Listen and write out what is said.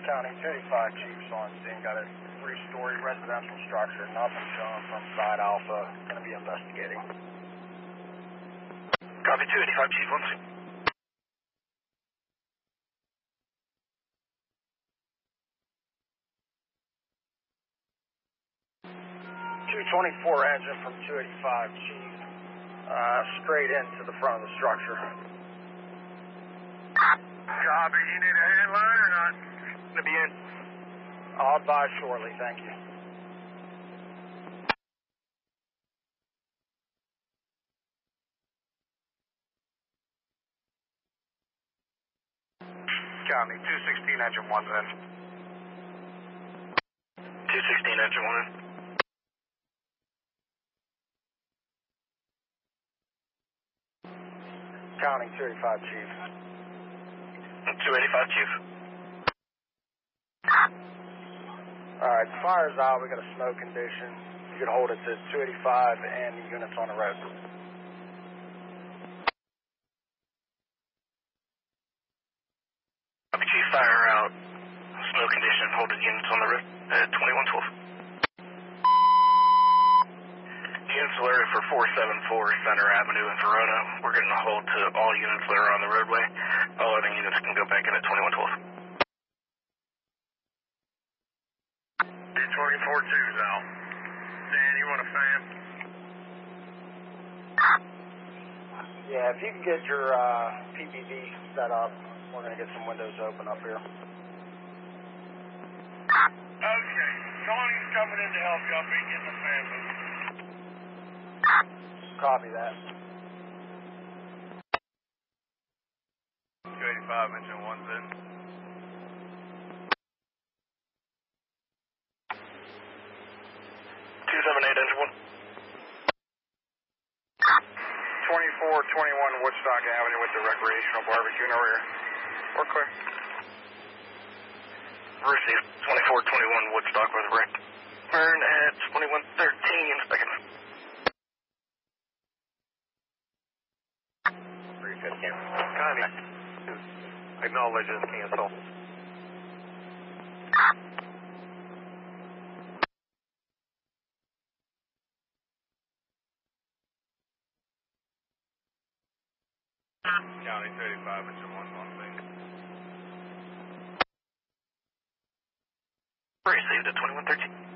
County 285 Chiefs on scene. Got a 3-story residential structure. Nothing shown from side Alpha. Going to be investigating. Copy 285 Chief on scene. 224 engine from 285 Chief. Straight into the front of the structure. Copy. You need a headline or not? Going to be in. I'll advise shortly. Thank you. Copy. 216 engine 1's in. 216 engine 1 in. County 285 Chief. 285 Chief. Alright, the fire's out. We got a smoke condition. You could hold it to 285 and the units on the road. Copy Chief, fire out. Smoke condition, hold the units on the road at 2112. Units alerted for 474 Center Avenue in Verona. We're getting a hold to all units that are on the roadway. All other units can go back in at 2112. 224-2's out. Dan, you want a fan? Yeah, if you can get your PPV set up, we're going to get some windows open up here. Okay, Tony's coming in to help you. I'll be getting the fan moving. Copy that. 285 engine 1's in. 278 engine 1. 2421 Woodstock Avenue with the recreational barbecue. No rear. We're clear. Received 2421 Woodstock with a break. Turn at 2113 seconds. 315. Contact. Acknowledge and cancel. County 35 engine 1's on scene. Received at 2113.